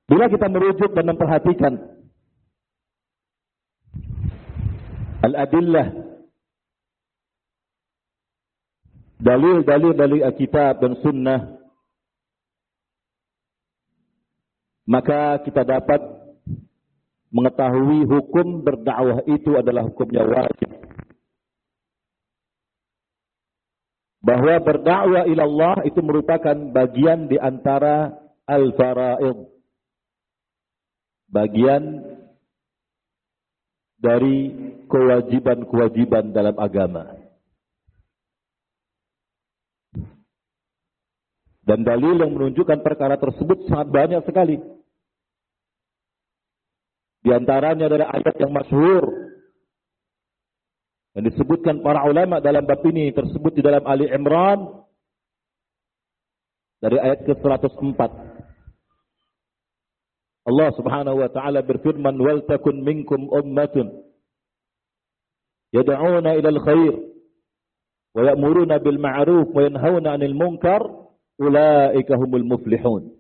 Bila kita merujuk dan memperhatikan al-adillah, dalil-dalil dari Alkitab dan Sunnah, maka kita dapat mengetahui hukum berdakwah itu adalah hukumnya wajib. Bahwa berdakwah ila Allah itu merupakan bagian di antara al-fara'id, bagian dari kewajiban-kewajiban dalam agama. Dan dalil yang menunjukkan perkara tersebut sangat banyak sekali. Di antaranya adalah ayat yang masyhur yang disebutkan para ulama dalam bab ini, tersebut di dalam Ali Imran dari ayat ke-104. Allah Subhanahu wa taala berfirman, "Wal takun minkum ummatun yad'una ilal khair wa ya'muruna bil ma'ruf wa yanhauna 'anil munkar ulaika humul muflihun."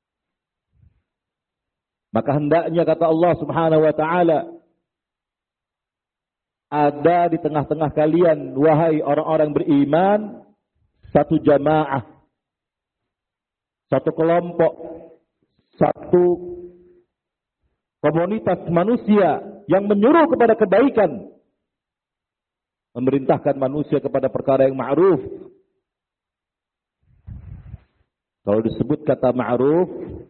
Maka hendaknya, kata Allah Subhanahu wa taala, ada di tengah-tengah kalian, wahai orang-orang beriman, satu jamaah, satu kelompok, satu komunitas manusia yang menyuruh kepada kebaikan, memerintahkan manusia kepada perkara yang ma'ruf. Kalau disebut kata ma'ruf,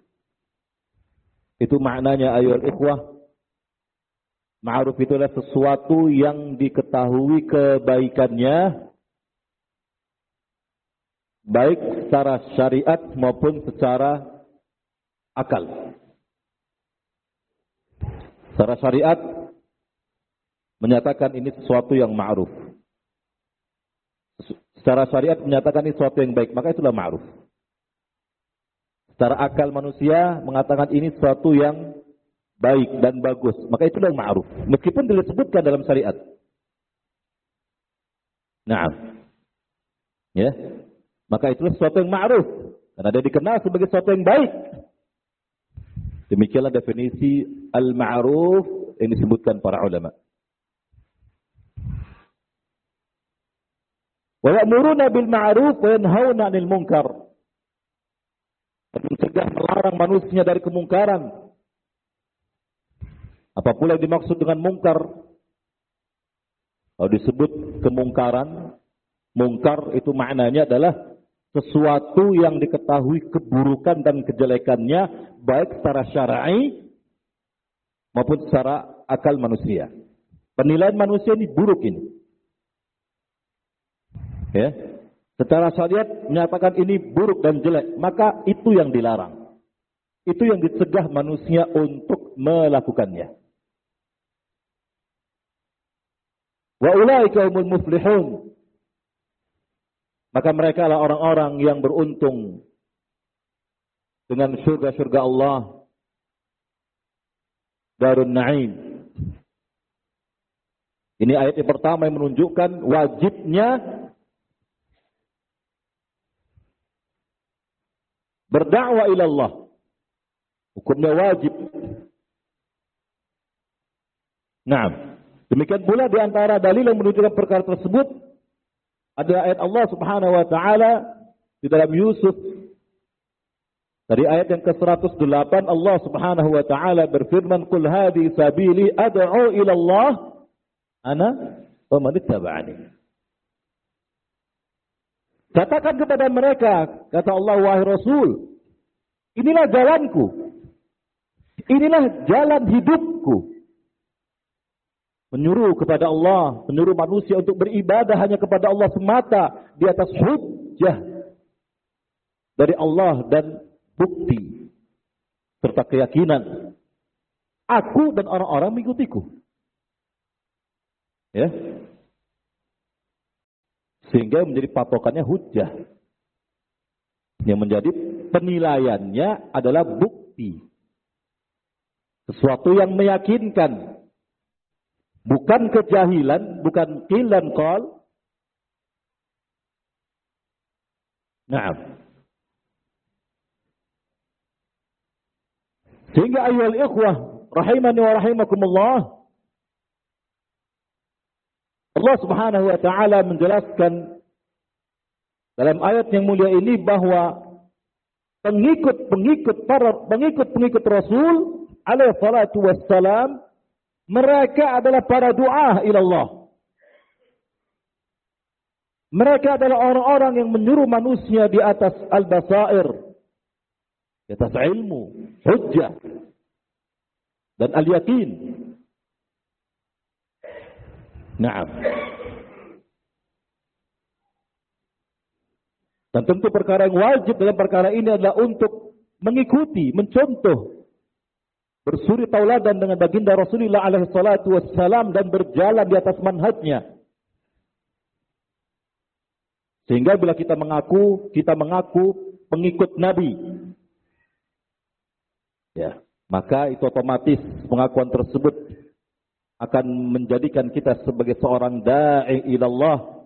itu maknanya ayyuhal ikhwah, ma'ruf itu adalah sesuatu yang diketahui kebaikannya, baik secara syariat maupun secara akal. Secara syariat menyatakan ini sesuatu yang ma'ruf. Secara syariat menyatakan ini sesuatu yang baik, maka itulah ma'ruf. Secara akal manusia mengatakan ini sesuatu yang baik dan bagus, maka itulah yang ma'ruf, meskipun tidak disebutkan dalam syariat. Naam. Ya. Maka itulah sesuatu yang ma'ruf, karena dia dikenal sebagai sesuatu yang baik. Demikianlah definisi al-ma'ruf yang disebutkan para ulama. Wa ya'muruna bil ma'ruf wa yanhauna 'anil munkar. Mencegah, melarang manusia dari kemungkaran. Apa pula yang dimaksud dengan mungkar? Kalau disebut kemungkaran, mungkar itu maknanya adalah sesuatu yang diketahui keburukan dan kejelekannya, baik secara syar'i maupun secara akal manusia. Penilaian manusia ini buruk ini. Ya. Secara syariat menyatakan ini buruk dan jelek, maka itu yang dilarang. Itu yang dicegah manusia untuk melakukannya. Wa ulaika humul muflihun. Maka mereka adalah orang-orang yang beruntung dengan surga-surga Allah, Darun Naim. Ini ayat yang pertama yang menunjukkan wajibnya berdakwah ila Allah. Hukumnya wajib. Naam. Demikian pula di antara dalil yang menunjukkan perkara tersebut ada ayat Allah Subhanahu wa taala di dalam Yusuf. Dari ayat yang ke-108 Allah Subhanahu wa taala berfirman, "Qul hadhihi sabili ad'u ila Allah ana wa man ittaba'ani." Katakan kepada mereka, kata Allah, wahai Rasul, inilah jalanku. Inilah jalan hidupku. Menyuruh kepada Allah, menyuruh manusia untuk beribadah hanya kepada Allah semata di atas hujjah dari Allah dan bukti serta keyakinan. Aku dan orang-orang mengikutiku. Ya. Sehingga menjadi patokannya hujjah. Yang menjadi penilaiannya adalah bukti. Sesuatu yang meyakinkan. Bukan kejahilan, bukan qil dan qal. Naam. Sehingga ayyuhal ikhwah rahimani wa rahimakumullah, Allah Subhanahu wa taala menjelaskan dalam ayat yang mulia ini bahwa pengikut Rasul alaihi salatu wassalam, mereka adalah para du'a ilallah. Mereka adalah orang-orang yang menyuruh manusia di atas al-basair, di atas ilmu, hujjah, dan al-yakin. Naam. Dan tentu perkara yang wajib dalam perkara ini adalah untuk mengikuti, mencontoh, bersuri tauladan dengan baginda Rasulullah alaihi salatu wassalam dan berjalan di atas manhajnya. Sehingga bila kita mengaku pengikut Nabi, ya, maka itu otomatis pengakuan tersebut akan menjadikan kita sebagai seorang da'i ilallah.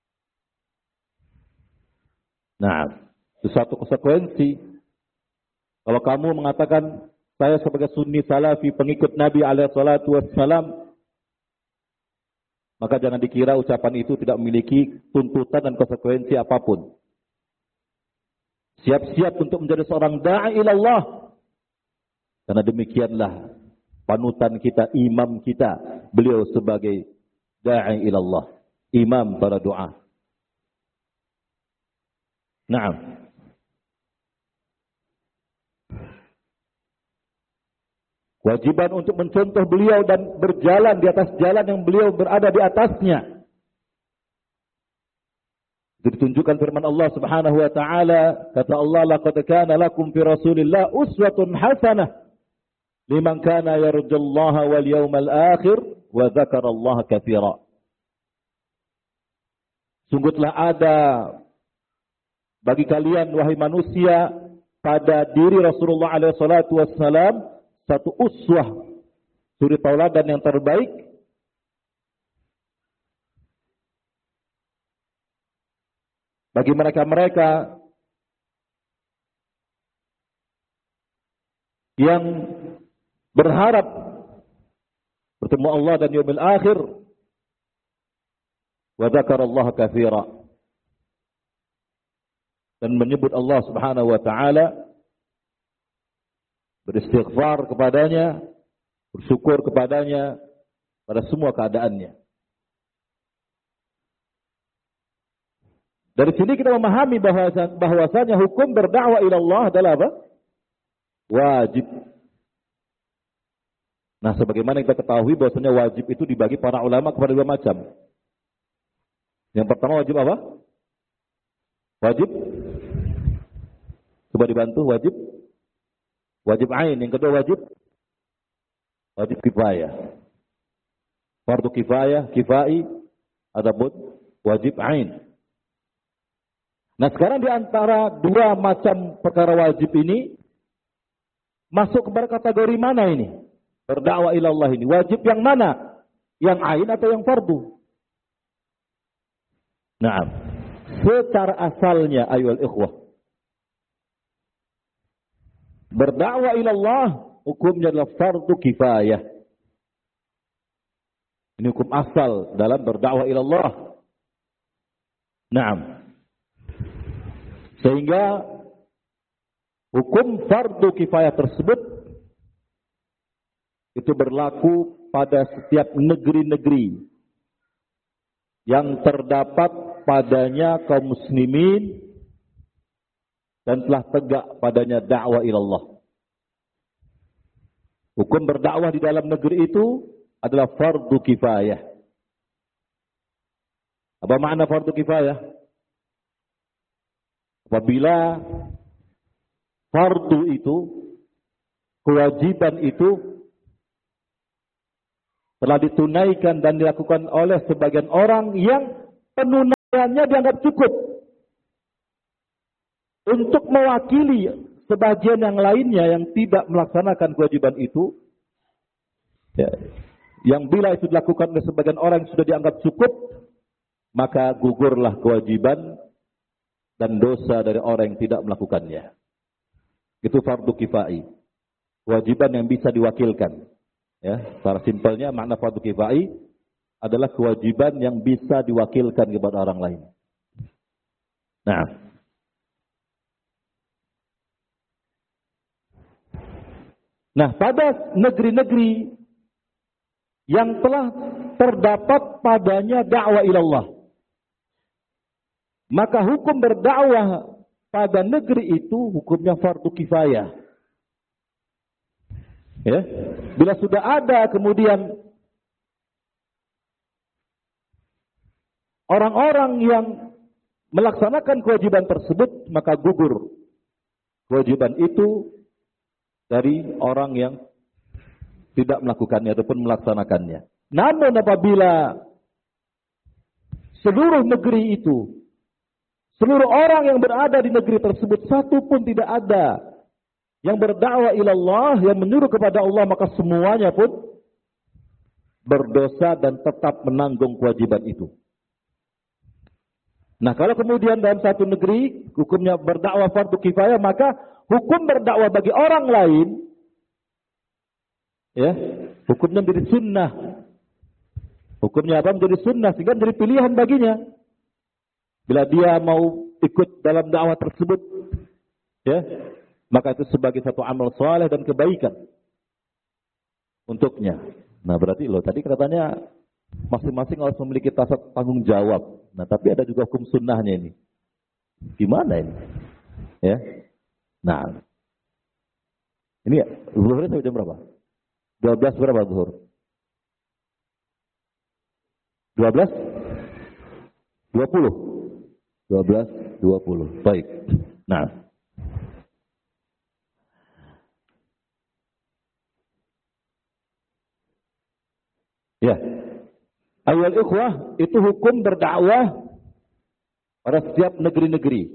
Nah, itu satu konsekuensi. Kalau kamu mengatakan saya sebagai sunni salafi pengikut Nabi alaihi salatu wassalam, maka jangan dikira ucapan itu tidak memiliki tuntutan dan konsekuensi apapun. Siap-siap untuk menjadi seorang da'i ilallah. Karena demikianlah panutan kita, imam kita, beliau sebagai da'i ilallah, imam para doa. Naam. Kewajiban untuk mencontoh beliau dan berjalan di atas jalan yang beliau berada di atasnya. Itu ditunjukkan firman Allah Subhanahu wa taala, kata Allah, laqad kana lakum fi Rasulillah uswatun hasanah liman kana yarjullaha wal yawmal akhir wa dzakarallaha katsira. Sungguhlah ada bagi kalian wahai manusia pada diri Rasulullah alaihi salatu wassalam satu uswah, suri tauladan yang terbaik bagi mereka-mereka yang berharap bertemu Allah dan yaumil akhir, wa dzakarallaha katsira, dan menyebut Allah Subhanahu wa taala, beristighfar kepadanya, bersyukur kepadanya pada semua keadaannya. Dari sini kita memahami bahwasanya hukum berdakwah ila Allah adalah apa? Wajib. Nah, sebagaimana kita ketahui bahwasanya wajib itu dibagi para ulama kepada dua macam. Yang pertama wajib apa? Wajib. Coba dibantu, wajib. Wajib ain. Yang kedua wajib kifayah. Fardu kifayah, kifai, adapun wajib ain. Nah, sekarang di antara dua macam perkara wajib ini masuk kepada kategori mana ini? Berdakwah ila Allah ini wajib yang mana? Yang ain atau yang fardu? Naam. Secara asalnya ayyuhal ikhwah, berdakwah ila Allah hukumnya adalah fardu kifayah. Ini hukum asal dalam berdakwah ila Allah. Naam. Sehingga hukum fardu kifayah tersebut itu berlaku pada setiap negeri-negeri yang terdapat padanya kaum muslimin dan telah tegak padanya dakwah ilallah. Hukum berdakwah di dalam negeri itu adalah fardu kifayah. Apa makna fardu kifayah? Apabila fardu itu, kewajiban itu telah ditunaikan dan dilakukan oleh sebagian orang yang penunaiannya dianggap cukup untuk mewakili sebagian yang lainnya yang tidak melaksanakan kewajiban itu, ya, yang bila itu dilakukan oleh sebagian orang yang sudah dianggap cukup, maka gugurlah kewajiban dan dosa dari orang yang tidak melakukannya. Itu fardu kifai. kewajiban yang bisa diwakilkan. Ya, secara simpelnya makna fardu kifai adalah kewajiban yang bisa diwakilkan kepada orang lain. Nah, pada negeri-negeri yang telah terdapat padanya dakwah ilallah, maka hukum berdakwah pada negeri itu hukumnya fardu kifayah. Ya, bila sudah ada kemudian orang-orang yang melaksanakan kewajiban tersebut, maka gugur kewajiban itu dari orang yang tidak melakukannya ataupun melaksanakannya. Namun apabila seluruh negeri itu, seluruh orang yang berada di negeri tersebut, satu pun tidak ada yang berdakwah ilallah, yang menyuruh kepada Allah, maka semuanya pun berdosa dan tetap menanggung kewajiban itu. Nah, kalau kemudian dalam satu negeri hukumnya berdakwah fardu kifayah, maka hukum berdakwah bagi orang lain, ya, hukumnya menjadi sunnah. Hukumnya apa? Menjadi sunnah, sehingga menjadi pilihan baginya. Bila dia mau ikut dalam dakwah tersebut, ya, maka itu sebagai satu amal saleh dan kebaikan untuknya. Nah, berarti tadi katanya masing-masing harus memiliki tanggung jawab. Nah, tapi ada juga hukum sunnahnya ini. Gimana ini? Ya. Nah, ini zuhurnya sampai jam berapa? 12 berapa zuhur? 12? 20? 12:20. Baik. Nah. Ya. Ayol ikhwah, itu hukum berdakwah pada setiap negeri-negeri.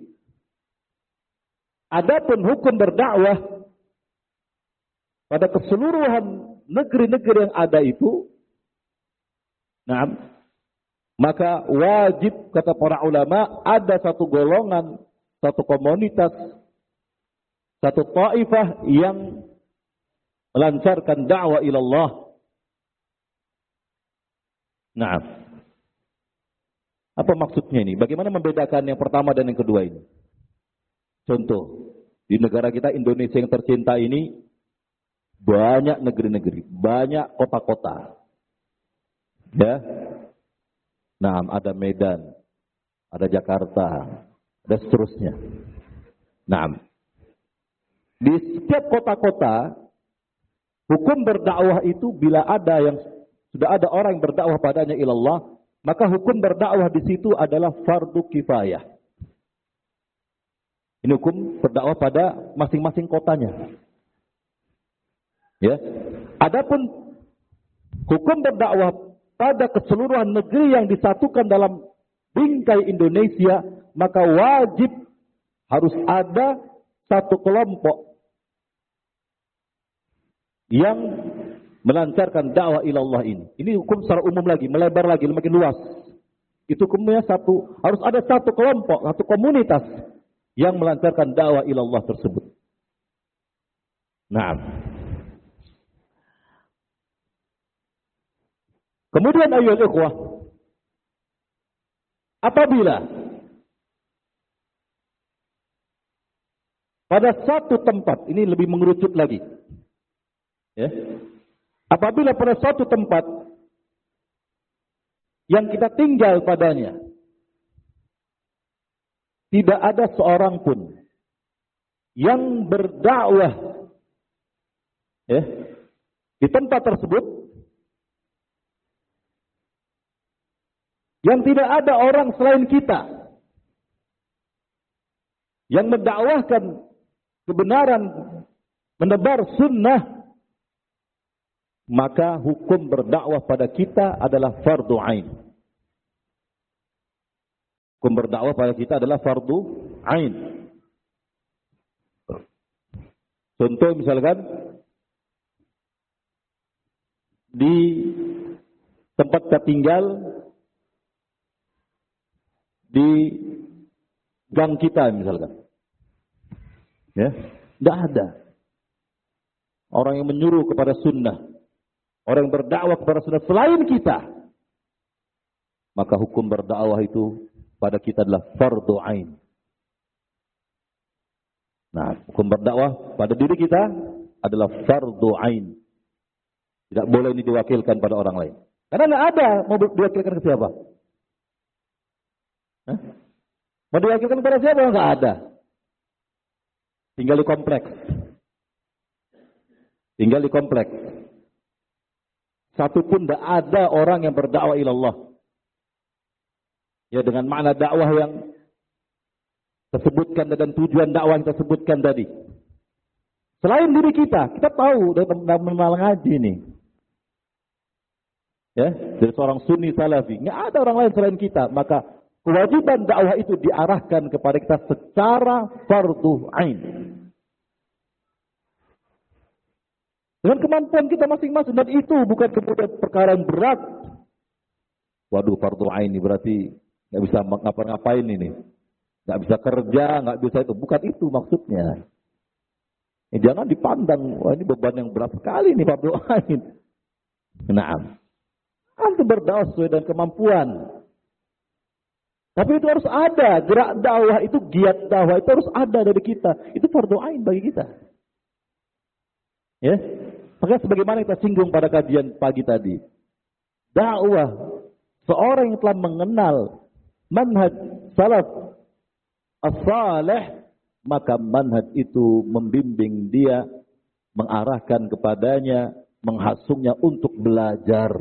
Adapun hukum berdakwah pada keseluruhan negeri-negeri yang ada itu, nah, maka wajib, kata para ulama, ada satu golongan, satu komunitas, satu taifah yang melancarkan dakwah ilallah. Nah, apa maksudnya ini? Bagaimana membedakan yang pertama dan yang kedua ini? Contoh, di negara kita Indonesia yang tercinta ini, banyak negeri-negeri, banyak kota-kota. Ya. Nah, ada Medan, ada Jakarta, dan seterusnya. Nah, di setiap kota-kota, hukum berdakwah itu bila ada yang sudah ada orang yang berdakwah padanya ilallah, maka hukum berdakwah di situ adalah fardu kifayah. Ini hukum berdakwah pada masing-masing kotanya. Ya. Adapun hukum berdakwah pada keseluruhan negeri yang disatukan dalam bingkai Indonesia, maka wajib harus ada satu kelompok yang melancarkan dakwah ilallah ini. Ini hukum secara umum lagi, melebar lagi, makin luas. Itu hukumnya satu, harus ada satu kelompok, satu komunitas yang melancarkan dakwah ilallah tersebut. Nah, kemudian ayyuhal ikhwah, apabila pada satu tempat, ini lebih mengerucut lagi, ya. Apabila pada suatu tempat yang kita tinggal padanya tidak ada seorang pun yang berdakwah, ya, di tempat tersebut, yang tidak ada orang selain kita yang mendakwahkan kebenaran, menebar sunnah, maka hukum berdakwah pada kita adalah fardu ain. Hukum berdakwah pada kita adalah fardu ain. Contoh misalkan di tempat kita tinggal, di gang kita misalkan, ya, tidak ada. orang yang menyuruh kepada sunnah, orang yang berdakwah kepada sunnah selain kita, maka hukum berdakwah itu pada kita adalah fardhu ain. Nah, hukum berdakwah pada diri kita adalah fardhu ain. Tidak boleh ini diwakilkan pada orang lain. Karena tidak ada mau diwakilkan ke siapa? Hah? Mau diwakilkan kepada siapa? Enggak ada. Tinggal di kompleks. Tinggal di kompleks. Satu pun tidak ada orang yang berdakwah ilallah. Ya, dengan makna dakwah yang tersebutkan dan tujuan dakwah yang tersebutkan tadi. Selain diri kita tahu dalam mengenal ngaji nih. Ya, dari seorang sunni salafi, nggak ada orang lain selain kita, maka kewajiban dakwah itu diarahkan kepada kita secara fardhu ain. Dengan kemampuan kita masing-masing, dan itu bukan kemudian perkara yang berat. Waduh, fardhu ain ini berarti nggak bisa ngapa-ngapain ini, nggak bisa kerja, nggak bisa itu. Bukan itu maksudnya. Jangan dipandang, wah ini beban yang berat sekali nih fardhu ain. Naam. Antum berdakwah sesuai dengan kemampuan. Tapi itu harus ada, gerak dakwah itu, giat dakwah itu harus ada dari kita. Itu fardhu ain bagi kita. Ya. Maka sebagaimana kita singgung pada kajian pagi tadi, dakwah seorang yang telah mengenal manhaj salaf as-salih, maka manhaj itu membimbing dia, mengarahkan kepadanya, menghasungnya untuk belajar.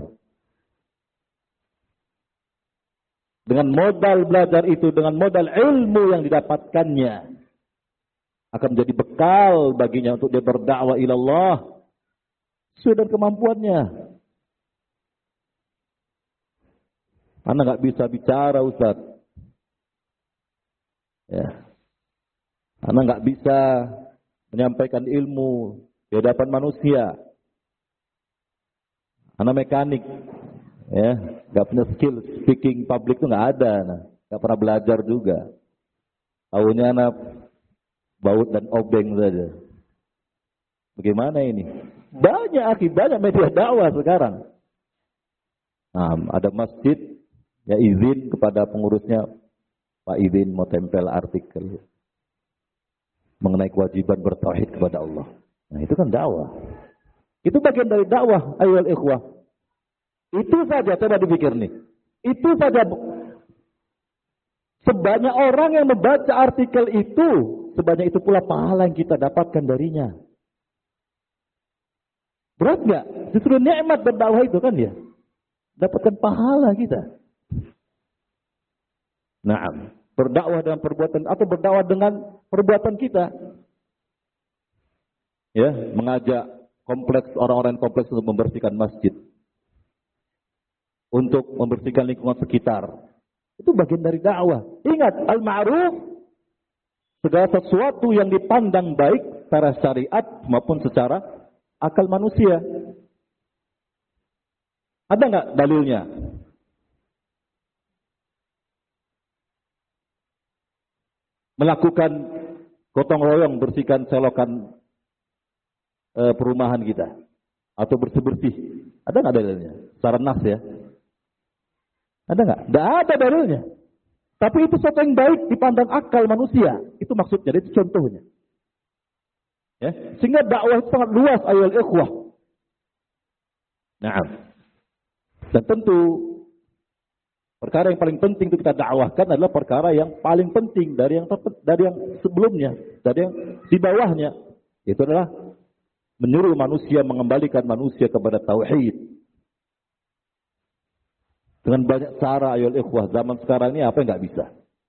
Dengan modal belajar itu, dengan modal ilmu yang didapatkannya, akan menjadi bekal baginya untuk dia berdakwah ilallah sesuai dengan kemampuannya. Anda nggak bisa bicara, Ustaz. Ya. Anda nggak bisa menyampaikan ilmu di hadapan manusia. Anda mekanik. Ya, nggak punya skill speaking public itu nggak ada, nggak pernah belajar juga. Tahunya anak baut dan obeng saja. Bagaimana ini? Banyak media dakwah sekarang. Nah, ada masjid, ya izin kepada pengurusnya, Pak izin mau tempel artikel mengenai kewajiban bertauhid kepada Allah. Nah, itu kan dakwah. Itu bagian dari dakwah, ayyuhal ikhwah. Itu saja, coba dipikir nih. Itu saja. Sebanyak orang yang membaca artikel itu, sebanyak itu pula pahala yang kita dapatkan darinya. Berat nggak? Justru nikmat berdakwah itu kan ya. Dapatkan pahala kita. Naam. Berdakwah dengan perbuatan atau berdakwah dengan perbuatan kita. Ya, mengajak kompleks orang-orang kompleks untuk membersihkan masjid. Untuk membersihkan lingkungan sekitar. Itu bagian dari dakwah. Ingat, al-ma'ruf, segala sesuatu yang dipandang baik secara syariat maupun secara akal manusia. Ada nggak dalilnya? Melakukan gotong royong bersihkan selokan perumahan kita. Atau bersih-bersih. Ada nggak dalilnya? Secara nas ya. Ada nggak? Nggak ada dalilnya. Tapi itu sesuatu yang baik dipandang akal manusia. Itu maksudnya, itu contohnya. Ya, sehingga dakwah itu sangat luas, ayyuhal ikhwah. Nah, dan tentu perkara yang paling penting untuk kita dakwahkan adalah perkara yang paling penting dari yang sebelumnya, dari yang di bawahnya. Itu adalah menyuruh manusia, mengembalikan manusia kepada tauhid. Dengan banyak cara, ayyuhal ikhwah, zaman sekarang ini apa yang nggak bisa?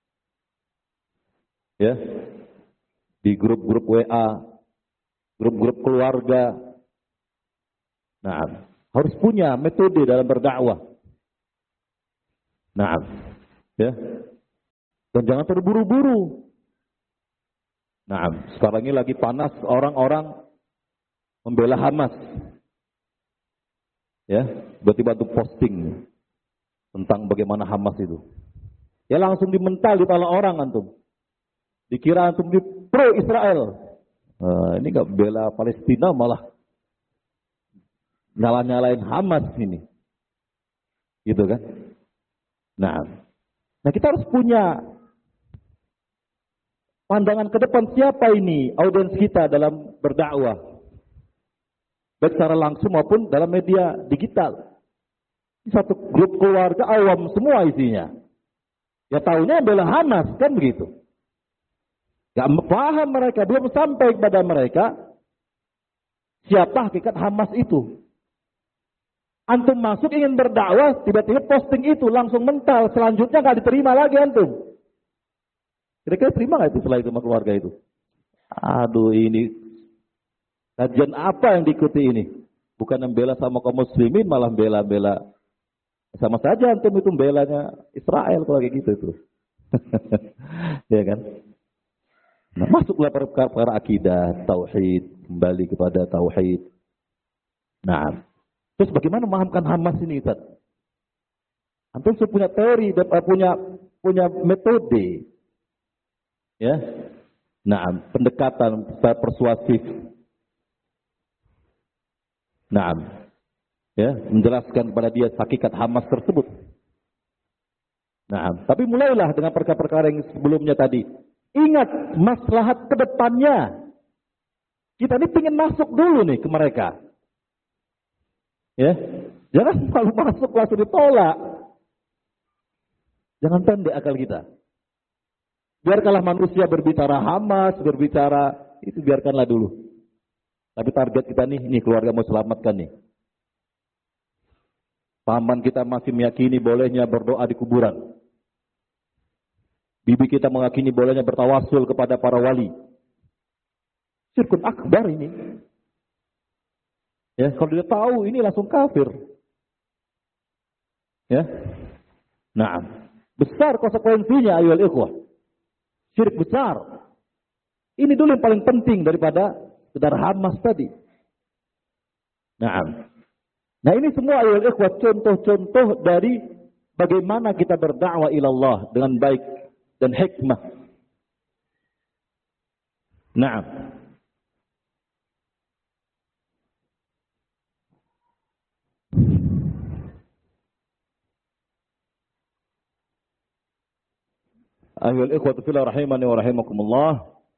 Ya, di grup-grup WA, grup-grup keluarga. Nah, harus punya metode dalam berdakwah. Nah, ya, dan jangan terburu-buru. Nah, sekarang ini lagi panas orang-orang membela Hamas. Ya, tiba-tiba tuh posting tentang bagaimana Hamas itu. Ya langsung dimental di kepala orang antum. Dikira antum di pro Israel. Ini enggak bela Palestina malah nyala-nyalain Hamas ini. Gitu kan? Nah kita harus punya pandangan ke depan, siapa ini audiens kita dalam berdakwah, baik secara langsung maupun dalam media digital. Satu grup keluarga awam semua isinya. Ya taunya bela Hamas kan begitu. Gak paham mereka, belum sampai kepada mereka siapa hakikat Hamas itu. Antum masuk ingin berdakwah, tiba-tiba posting itu langsung mental, selanjutnya gak diterima lagi antum. Kira-kira terima gak itu setelah itu sama keluarga itu? Aduh, ini kajian apa yang diikuti ini? Bukan membela sama kaum muslimin, malah bela-bela. Sama saja antum itu belanya Israel kalau kayak gitu itu. Ya kan? Nah, masuklah perkara akidah, tauhid, kembali kepada tauhid. Nah, terus bagaimana memahamkan Hamas ini, Ustaz? Antum punya teori, punya metode. Ya, nah, pendekatan persuasif, nah, ya, menjelaskan kepada dia hakikat Hamas tersebut. Nah, tapi mulailah dengan perkara-perkara yang sebelumnya tadi. Ingat maslahat ke depannya. Kita ini ingin masuk dulu nih ke mereka. Ya, jangan kalau masuk langsung ditolak. Jangan pendek akal kita. Biarkanlah manusia berbicara Hamas, berbicara itu biarkanlah dulu. Tapi target kita nih keluarga mau selamatkan nih. Paman kita masih meyakini bolehnya berdoa di kuburan. Bibi kita meyakini bolehnya bertawasul kepada para wali. Syirkun akbar ini. Ya, kalau dia tahu ini langsung kafir. Ya. Nah, besar konsekuensinya ayyuhal ikhwah. Syirik besar. Ini dulu yang paling penting daripada sekedar Hamas tadi. Nah ini semua ayyuhal ikhwah contoh-contoh dari bagaimana kita berdakwah ilallah dengan baik dan hikmah. Nah, ayyuhal ikhwatu fillah rahimani wa rahimakumullah.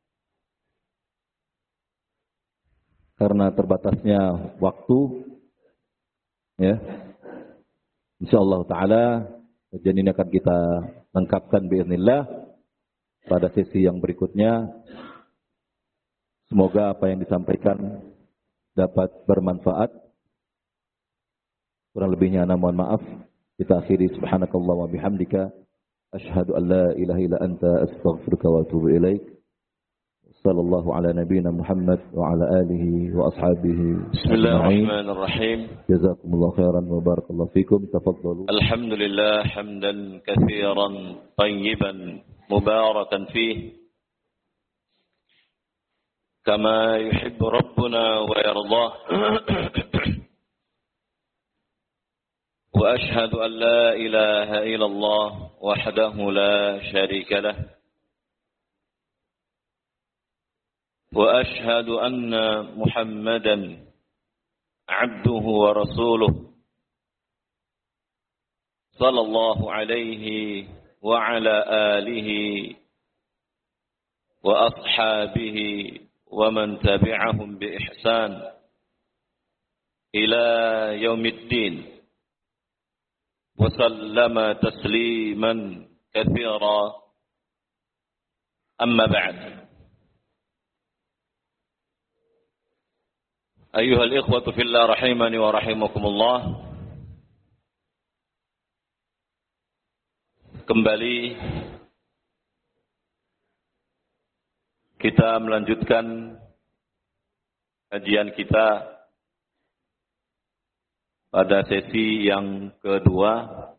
Karena terbatasnya waktu, ya, insyaallah taala kajian ini akan kita lengkapkan biiznillah pada sesi yang berikutnya. Semoga apa yang disampaikan dapat bermanfaat. Kurang lebihnya ana mohon maaf. Kita akhiri subhanakallah wa bihamdika asyhadu an la ilaha illa anta astaghfiruka wa atubu ilaik. Sallallahu ala nabiyyina Muhammad wa ala alihi wa ashabihi. Bismillahirrahmanirrahim. Jazakumullahu khairan wa barakallahu fikum. Tafaddalu. Alhamdulillah hamdan katsiran tayyiban mubarakan fihi kama yuhibbu rabbuna wa yardah. Wa ashhadu an la ilaha illallah wahdahu la syarika lah. وأشهد أن محمدا عبده ورسوله صلى الله عليه وعلى آله وأصحابه ومن تبعهم بإحسان إلى يوم الدين وسلم تسليما كثيرا. أما بعد، Ayyuhal ikhwatu fillah rahimani wa rahimakumullah. Kembali kita melanjutkan kajian kita pada sesi yang kedua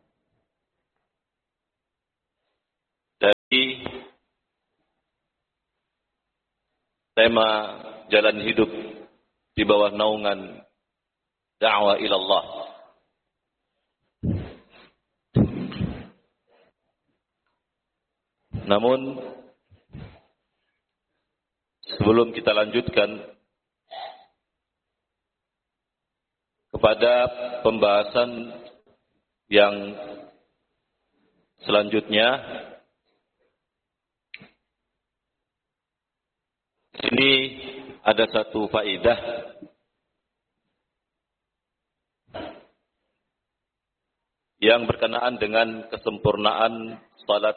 dari tema jalan hidup di bawah naungan dakwah ilallah. Namun sebelum kita lanjutkan, kepada pembahasan yang selanjutnya. Ini ada satu faedah yang berkenaan dengan kesempurnaan salat